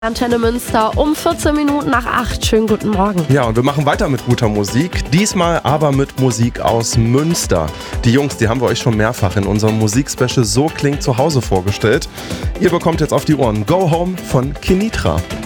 Antenne Münster um 14 Minuten nach 8. Schönen guten Morgen. Ja, und wir machen weiter mit guter Musik. Diesmal aber mit Musik aus Münster. Die Jungs, die haben wir euch schon mehrfach in unserem Musikspecial So klingt zu Hause vorgestellt. Ihr bekommt jetzt auf die Ohren Go Home von Kinitra.